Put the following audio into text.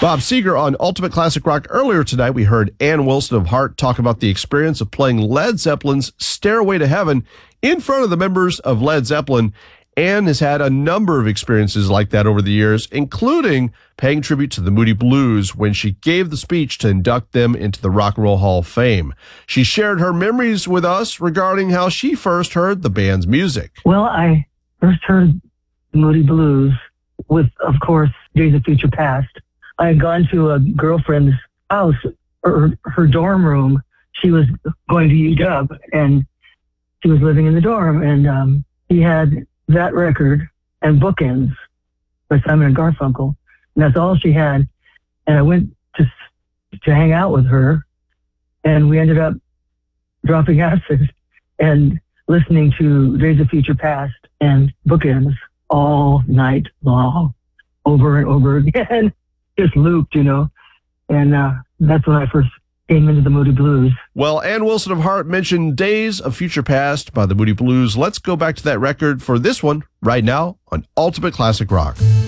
Bob Seger on Ultimate Classic Rock. Earlier tonight, we heard Ann Wilson of Heart talk about the experience of playing Led Zeppelin's Stairway to Heaven in front of the members of Led Zeppelin. Ann has had a number of experiences like that over the years, including paying tribute to the Moody Blues when she gave the speech to induct them into the Rock and Roll Hall of Fame. She shared her memories with us regarding how she first heard the band's music. Well, I first heard the Moody Blues with, of course, Days of Future Past. I had gone to a girlfriend's house, or her dorm room. She was going to UW, and she was living in the dorm, and he had that record and Bookends by Simon and Garfunkel, and that's all she had. And I went to hang out with her, and we ended up dropping acid and listening to Days of Future Past and Bookends all night long, over and over again. Just looped, and that's when I first came into the Moody Blues. Well, Ann Wilson of Heart mentioned Days of Future Past by the Moody Blues. Let's go back to that record for this one right now on Ultimate Classic Rock.